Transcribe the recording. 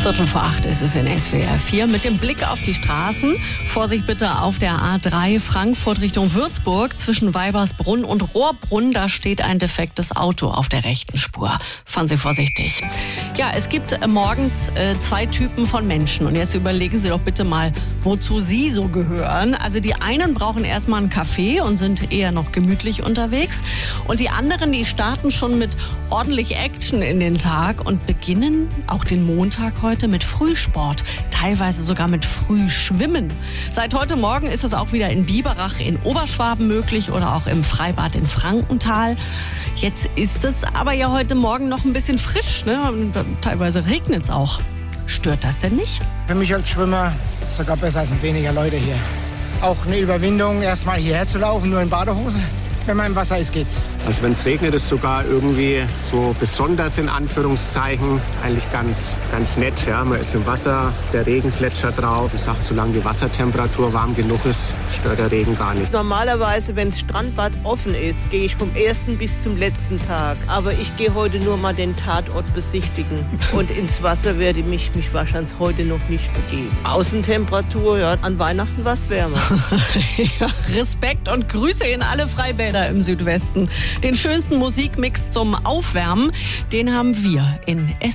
7:15 ist es in SWR 4 mit dem Blick auf die Straßen. Vorsicht bitte auf der A3 Frankfurt Richtung Würzburg. Zwischen Weibersbrunn und Rohrbrunn, da steht ein defektes Auto auf der rechten Spur. Fahren Sie vorsichtig. Ja, es gibt morgens zwei Typen von Menschen. Und jetzt überlegen Sie doch bitte mal, wozu Sie so gehören. Also die einen brauchen erstmal einen Kaffee und sind eher noch gemütlich unterwegs. Und die anderen, die starten schon mit ordentlich Action in den Tag und beginnen auch den Montag heute mit Frühsport, teilweise sogar mit Frühschwimmen. Seit heute Morgen ist es auch wieder in Biberach in Oberschwaben möglich oder auch im Freibad in Frankenthal. Jetzt ist es aber ja heute Morgen noch ein bisschen frisch, ne? Teilweise regnet es auch. Stört das denn nicht? Für mich als Schwimmer sogar besser als weniger Leute hier. Auch eine Überwindung, erstmal hierher zu laufen, nur in Badehose. Wenn man im Wasser ist, geht's. Also wenn es regnet, ist sogar irgendwie so besonders in Anführungszeichen eigentlich ganz nett. Ja, man ist im Wasser, der Regen plätschert drauf. Ich sag, solange die Wassertemperatur warm genug ist, stört der Regen gar nicht. Normalerweise, wenn das Strandbad offen ist, gehe ich vom ersten bis zum letzten Tag. Aber ich gehe heute nur mal den Tatort besichtigen. Und ins Wasser werde ich mich wahrscheinlich heute noch nicht begeben. Außentemperatur, ja, an Weihnachten war es wärmer. Ja, Respekt und Grüße in alle Freibäder im Südwesten. Den schönsten Musikmix zum Aufwärmen, den haben wir in